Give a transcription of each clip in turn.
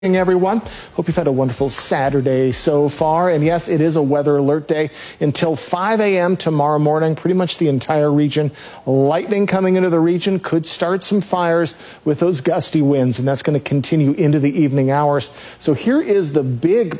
Everyone, hope you've had a wonderful Saturday so far. And yes, it is a weather alert day until 5 a.m. tomorrow morning, pretty much the entire region. Lightning coming into the region could start some fires with those gusty winds, and that's going to continue into the evening hours. So here is the big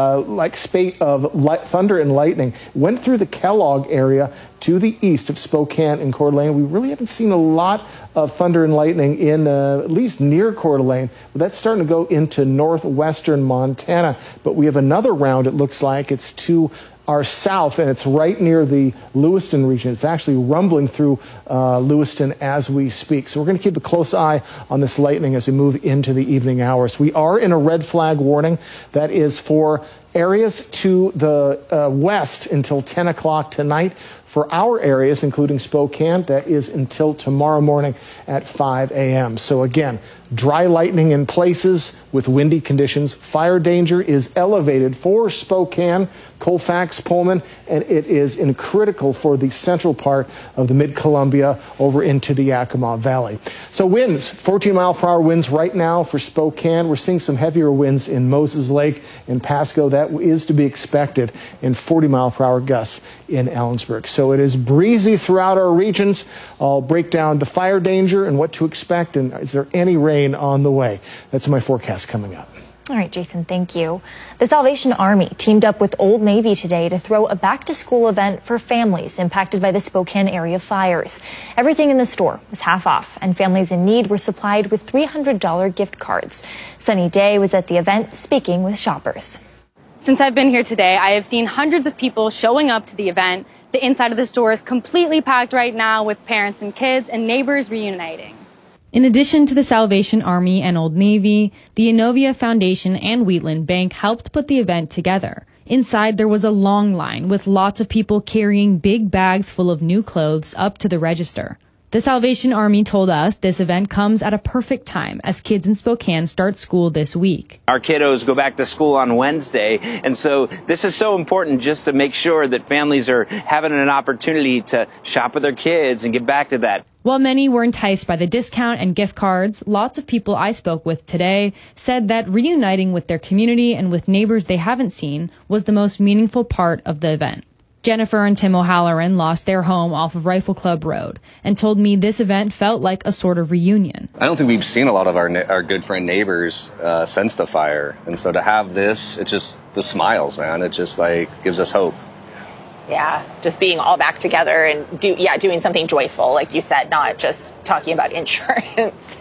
spate of thunder and lightning. Went through the Kellogg area to the east of Spokane and Coeur d'Alene. We really haven't seen a lot of thunder and lightning in at least near Coeur d'Alene, but that's starting to go into northwestern Montana. But we have another round, it looks like. It's to our south, and it's right near the Lewiston region. It's actually rumbling through Lewiston as we speak. So we're going to keep a close eye on this lightning as we move into the evening hours. We are in a red flag warning. That is for areas to the west until 10 o'clock tonight. For our areas, including Spokane, that is until tomorrow morning at 5 a.m. So again, dry lightning in places with windy conditions. Fire danger is elevated for Spokane, Colfax, Pullman, and it is critical for the central part of the Mid-Columbia over into the Yakima Valley. So winds, 14-mile-per-hour winds right now for Spokane. We're seeing some heavier winds in Moses Lake and Pasco. That is to be expected in 40-mile-per-hour gusts in Ellensburg. So it is breezy throughout our regions. I'll break down the fire danger and what to expect, and is there any rain on the way. That's my forecast coming up. All right, Jason, thank you. The Salvation Army teamed up with Old Navy today to throw a back-to-school event for families impacted by the Spokane area fires. Everything in the store was half off, and families in need were supplied with $300 gift cards. Sunny Day was at the event speaking with shoppers. Since I've been here today, I have seen hundreds of people showing up to the event. The inside of the store is completely packed right now with parents and kids and neighbors reuniting. In addition to the Salvation Army and Old Navy, the Inovia Foundation and Wheatland Bank helped put the event together. Inside, there was a long line with lots of people carrying big bags full of new clothes up to the register. The Salvation Army told us this event comes at a perfect time as kids in Spokane start school this week. Our kiddos go back to school on Wednesday, and so this is so important just to make sure that families are having an opportunity to shop with their kids and get back to that. While many were enticed by the discount and gift cards, lots of people I spoke with today said that reuniting with their community and with neighbors they haven't seen was the most meaningful part of the event. Jennifer and Tim O'Halloran lost their home off of Rifle Club Road and told me this event felt like a sort of reunion. I don't think we've seen a lot of our good friend neighbors since the fire. And so to have this, it's just the smiles, man. It just gives us hope. Yeah, just being all back together and doing something joyful, like you said, not just talking about insurance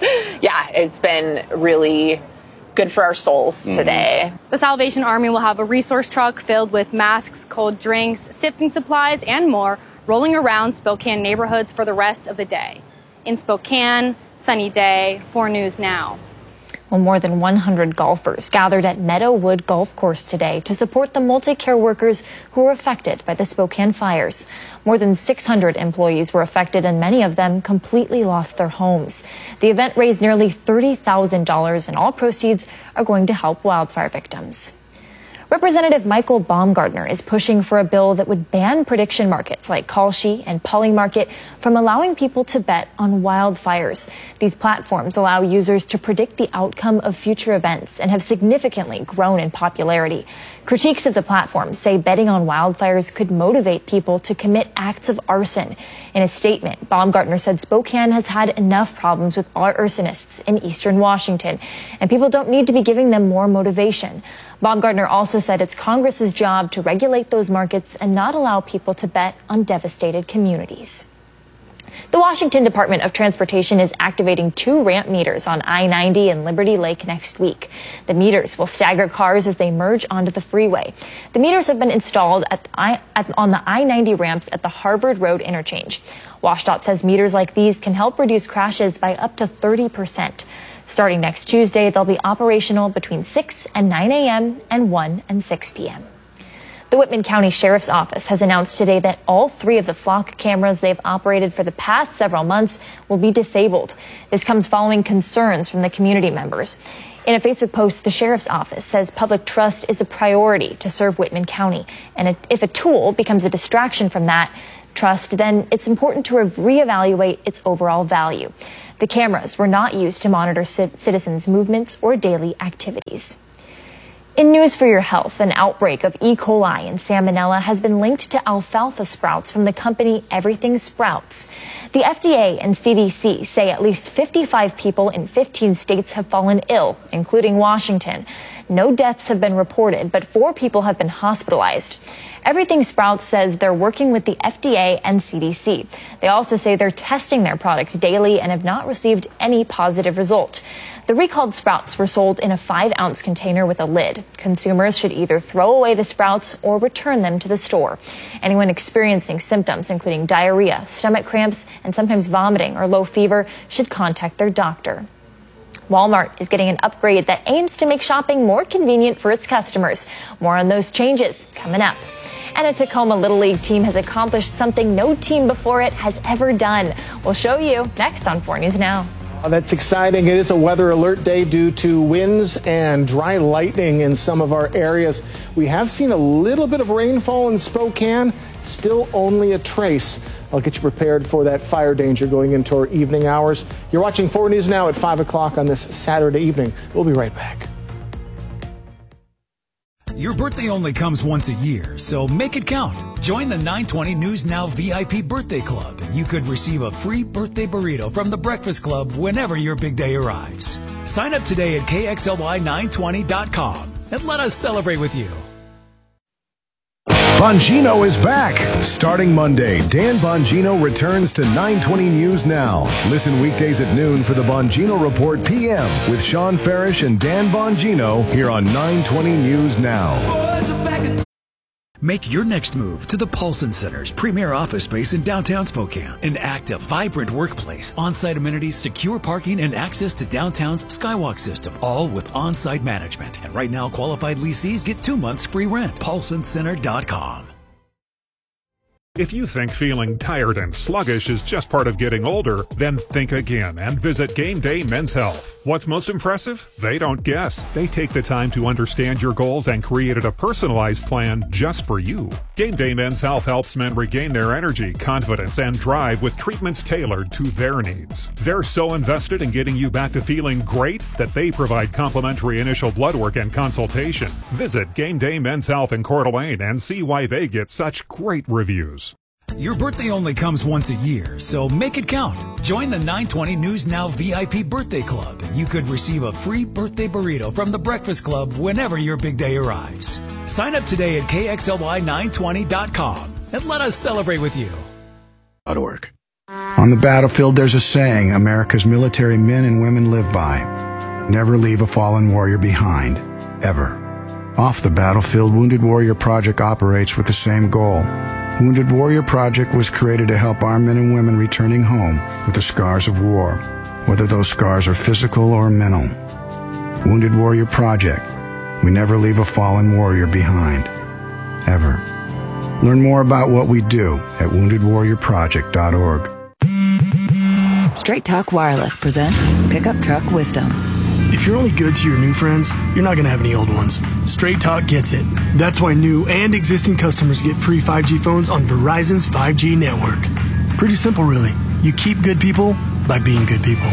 it's been really good for our souls today. The Salvation Army will have a resource truck filled with masks, cold drinks, sifting supplies, and more rolling around Spokane neighborhoods for the rest of the day. In Spokane, Sunny Day, 4 News Now. Well, more than 100 golfers gathered at Meadowood Golf Course today to support the multi-care workers who were affected by the Spokane fires. More than 600 employees were affected, and many of them completely lost their homes. The event raised nearly $30,000, and all proceeds are going to help wildfire victims. Representative Michael Baumgartner is pushing for a bill that would ban prediction markets like Kalshi and Polymarket from allowing people to bet on wildfires. These platforms allow users to predict the outcome of future events and have significantly grown in popularity. Critiques of the platforms say betting on wildfires could motivate people to commit acts of arson. In a statement, Baumgartner said Spokane has had enough problems with arsonists in eastern Washington, and people don't need to be giving them more motivation. Baumgartner also said it's Congress's job to regulate those markets and not allow people to bet on devastated communities. The Washington Department of Transportation is activating 2 ramp meters on I-90 and Liberty Lake next week. The meters will stagger cars as they merge onto the freeway. The meters have been installed on the I-90 ramps at the Harvard Road interchange. WashDOT says meters like these can help reduce crashes by up to 30%. Starting next Tuesday, they'll be operational between 6 and 9 a.m. and 1 and 6 p.m. The Whitman County Sheriff's Office has announced today that all 3 of the flock cameras they've operated for the past several months will be disabled. This comes following concerns from the community members. In a Facebook post, the Sheriff's Office says public trust is a priority to serve Whitman County, and if a tool becomes a distraction from that, trust, then it's important to reevaluate its overall value. The cameras were not used to monitor citizens' movements or daily activities. In news for your health, an outbreak of E. coli and salmonella has been linked to alfalfa sprouts from the company Everything Sprouts. The FDA and CDC say at least 55 people in 15 states have fallen ill, including Washington. No deaths have been reported, but 4 people have been hospitalized. Everything Sprouts says they're working with the FDA and CDC. They also say they're testing their products daily and have not received any positive result. The recalled sprouts were sold in a 5-ounce container with a lid. Consumers should either throw away the sprouts or return them to the store. Anyone experiencing symptoms, including diarrhea, stomach cramps, and sometimes vomiting or low fever, should contact their doctor. Walmart is getting an upgrade that aims to make shopping more convenient for its customers. More on those changes coming up. And a Tacoma Little League team has accomplished something no team before it has ever done. We'll show you next on 4 News Now. Oh, that's exciting. It is a weather alert day due to winds and dry lightning in some of our areas. We have seen a little bit of rainfall in Spokane, still only a trace. I'll get you prepared for that fire danger going into our evening hours. You're watching 4 News Now at 5 o'clock on this Saturday evening. We'll be right back. Your birthday only comes once a year, so make it count. Join the 920 News Now VIP Birthday Club, and you could receive a free birthday burrito from the Breakfast Club whenever your big day arrives. Sign up today at KXLY920.com and let us celebrate with you. Bongino is back. Starting Monday, Dan Bongino returns to 920 News Now. Listen weekdays at noon for the Bongino Report PM with Sean Farish and Dan Bongino here on 920 News Now. Make your next move to the Paulson Center's premier office space in downtown Spokane. An active, vibrant workplace, on-site amenities, secure parking, and access to downtown's Skywalk system, all with on-site management. And right now, qualified lessees get 2 months free rent. PaulsonCenter.com. If you think feeling tired and sluggish is just part of getting older, then think again and visit Game Day Men's Health. What's most impressive? They don't guess. They take the time to understand your goals and created a personalized plan just for you. Game Day Men's Health helps men regain their energy, confidence, and drive with treatments tailored to their needs. They're so invested in getting you back to feeling great that they provide complimentary initial blood work and consultation. Visit Game Day Men's Health in Coeur d'Alene and see why they get such great reviews. Your birthday only comes once a year, so make it count. Join the 920 News Now VIP Birthday Club, and you could receive a free birthday burrito from the Breakfast Club whenever your big day arrives. Sign up today at KXLY920.com and let us celebrate with you. .org. On the battlefield, there's a saying America's military men and women live by. Never leave a fallen warrior behind, ever. Off the battlefield, Wounded Warrior Project operates with the same goal. Wounded Warrior Project was created to help our men and women returning home with the scars of war, whether those scars are physical or mental. Wounded Warrior Project. We never leave a fallen warrior behind, ever. Learn more about what we do at woundedwarriorproject.org. Straight Talk Wireless presents Pickup Truck Wisdom. If you're only good to your new friends, you're not going to have any old ones. Straight Talk gets it. That's why new and existing customers get free 5G phones on Verizon's 5G network. Pretty simple, really. You keep good people by being good people.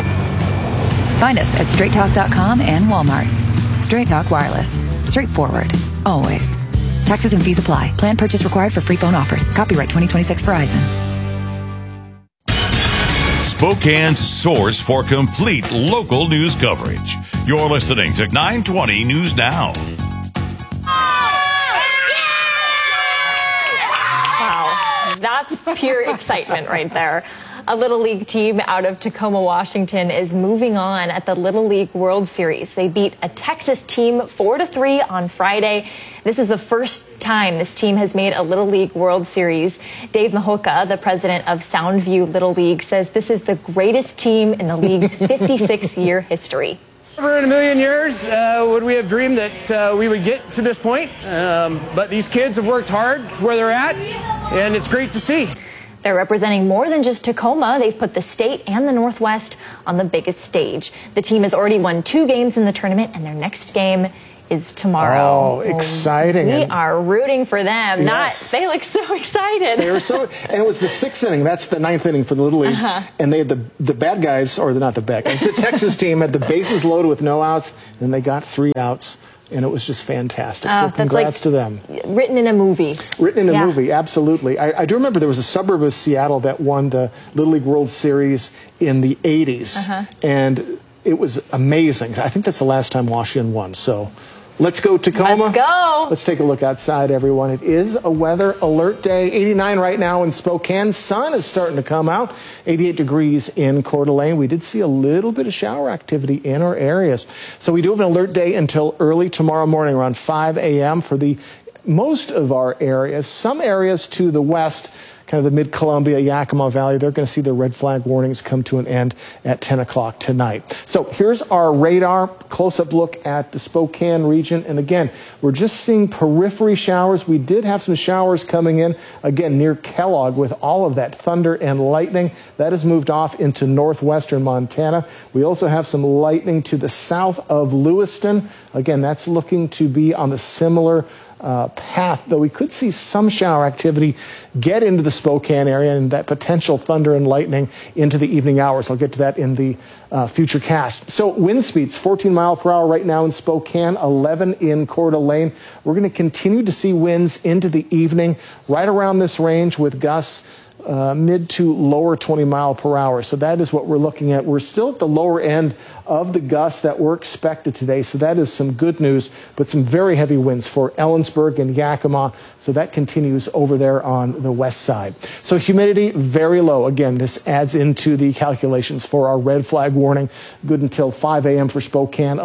Find us at straighttalk.com and Walmart. Straight Talk Wireless. Straightforward. Always. Taxes and fees apply. Plan purchase required for free phone offers. Copyright 2026 Verizon. Spokane's source for complete local news coverage. You're listening to 920 News Now. Wow, that's pure excitement right there. A Little League team out of Tacoma, Washington is moving on at the Little League World Series. They beat a Texas team 4-3 on Friday. This is the first time this team has made a Little League World Series. Dave Mahoka, the president of Soundview Little League, says this is the greatest team in the league's 56-year history. Never in a million years would we have dreamed that we would get to this point. But these kids have worked hard where they're at, and it's great to see. They're representing more than just Tacoma. They've put the state and the Northwest on the biggest stage. The team has already won 2 games in the tournament, and their next game is tomorrow. Oh, exciting. We are rooting for them. Yes. They look so excited. They were so, and it was the 6th inning. That's the 9th inning for the Little League. And they had the bad guys, or not the bad guys, the Texas team had the bases loaded with no outs, and they got 3 outs. And it was just fantastic. So congrats to them. Written in a movie. Written in a movie, absolutely. I do remember there was a suburb of Seattle that won the Little League World Series in the 80s. And it was amazing. I think that's the last time Washington won. So let's go Tacoma. Let's go. Let's take a look outside, everyone. It is a weather alert day. 89 right now in Spokane. Sun is starting to come out. 88 degrees in Coeur d'Alene. We did see a little bit of shower activity in our areas. So we do have an alert day until early tomorrow morning around 5 a.m. for most of our areas. Some areas to the west, kind of the mid-Columbia, Yakima Valley, they're going to see their red flag warnings come to an end at 10 o'clock tonight. So here's our radar, close-up look at the Spokane region. And again, we're just seeing periphery showers. We did have some showers coming in, again, near Kellogg with all of that thunder and lightning. That has moved off into northwestern Montana. We also have some lightning to the south of Lewiston. Again, that's looking to be on the similar path, though we could see some shower activity get into the Spokane area and that potential thunder and lightning into the evening hours. I'll get to that in the future cast. So wind speeds 14 mile per hour right now in Spokane, 11 in Coeur d'Alene. We're going to continue to see winds into the evening right around this range with gusts mid to lower 20 mile per hour. So that is what we're looking at. We're still at the lower end of the gusts that were expected today. So that is some good news, but some very heavy winds for Ellensburg and Yakima. So that continues over there on the west side. So humidity, very low. Again, this adds into the calculations for our red flag warning. Good until 5 a.m. for Spokane,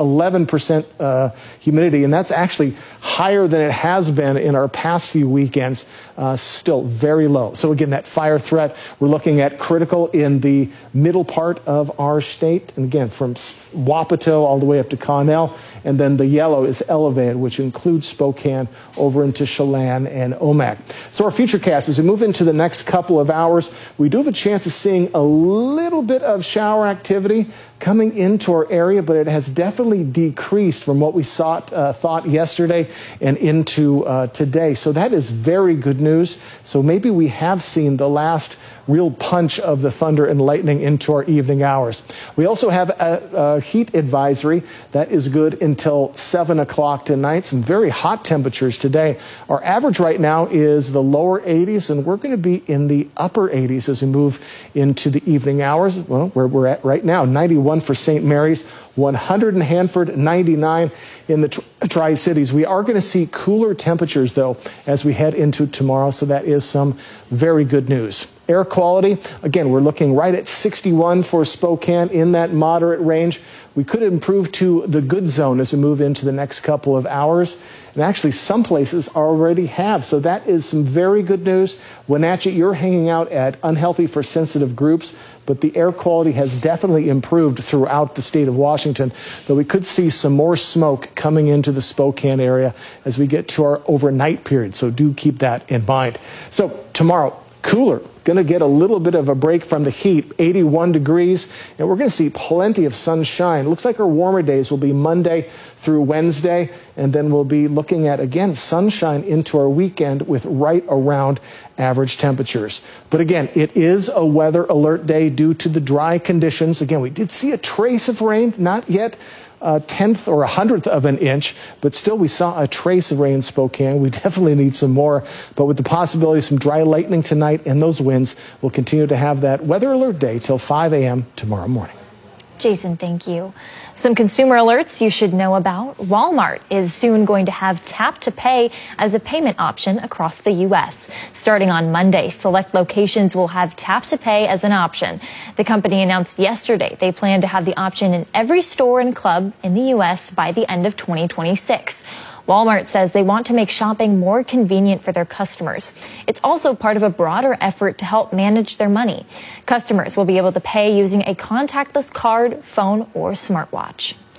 11% humidity. And that's actually higher than it has been in our past few weekends. Still very low. So again, that fire threat, we're looking at critical in the middle part of our state. And again, from Wapato all the way up to Connell. And then the yellow is elevated, which includes Spokane over into Chelan and Omak. So our future cast, as we move into the next couple of hours, we do have a chance of seeing a little bit of shower activity coming into our area, but it has definitely decreased from what we thought yesterday and into today. So that is very good news. So maybe we have seen the last real punch of the thunder and lightning into our evening hours. We also have a heat advisory that is good until 7 o'clock tonight. Some very hot temperatures today. Our average right now is the lower 80s, and we're going to be in the upper 80s as we move into the evening hours. Well, where we're at right now, 91 for St. Mary's, 100 in Hanford, 99 in the Tri-Cities. We are going to see cooler temperatures, though, as we head into tomorrow, so that is some very good news. Air quality, again, we're looking right at 61 for Spokane in that moderate range. We could improve to the good zone as we move into the next couple of hours. And actually, some places already have. So that is some very good news. Wenatchee, you're hanging out at unhealthy for sensitive groups, but the air quality has definitely improved throughout the state of Washington, though we could see some more smoke coming into the Spokane area as we get to our overnight period. So do keep that in mind. So tomorrow, cooler. Going to get a little bit of a break from the heat, 81 degrees, and we're going to see plenty of sunshine. Looks like our warmer days will be Monday through Wednesday, and then we'll be looking at, again, sunshine into our weekend with right around average temperatures. But again, it is a weather alert day due to the dry conditions. Again, we did see a trace of rain, not yet a tenth or a hundredth of an inch, but still we saw a trace of rain in Spokane. We definitely need some more, but with the possibility of some dry lightning tonight and those winds, we'll continue to have that weather alert day till 5 a.m. tomorrow morning. Jason, thank you. Some consumer alerts you should know about. Walmart is soon going to have Tap to Pay as a payment option across the U.S. Starting on Monday, select locations will have Tap to Pay as an option. The company announced yesterday they plan to have the option in every store and club in the U.S. by the end of 2026. Walmart says they want to make shopping more convenient for their customers. It's also part of a broader effort to help manage their money. Customers will be able to pay using a contactless card, phone, or smartwatch.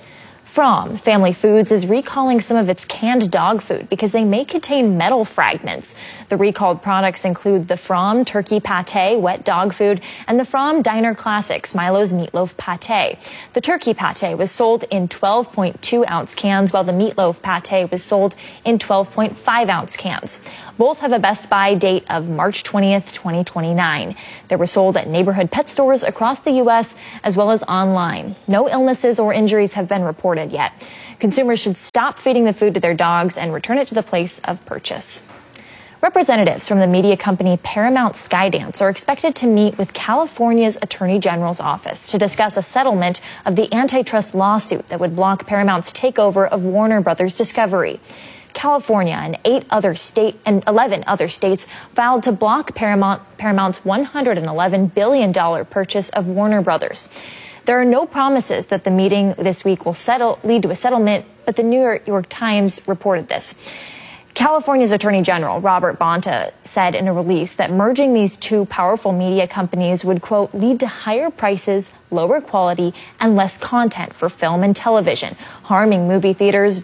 From Family Foods is recalling some of its canned dog food because they may contain metal fragments. The recalled products include the From Turkey Pate wet dog food and the From Diner Classics Milo's Meatloaf Pate. The turkey pate was sold in 12.2-ounce cans, while the meatloaf pate was sold in 12.5-ounce cans. Both have a Best Buy date of March 20th, 2029. They were sold at neighborhood pet stores across the U.S. as well as online. No illnesses or injuries have been reported yet. Consumers should stop feeding the food to their dogs and return it to the place of purchase. Representatives from the media company Paramount Skydance are expected to meet with California's Attorney General's office to discuss a settlement of the antitrust lawsuit that would block Paramount's takeover of Warner Brothers Discovery. California and 11 other states filed to block Paramount's $111 billion purchase of Warner Brothers. There are no promises that the meeting this week will lead to a settlement, but the New York Times reported this. California's Attorney General Robert Bonta said in a release that merging these two powerful media companies would, quote, lead to higher prices, lower quality, and less content for film and television, harming movie theaters,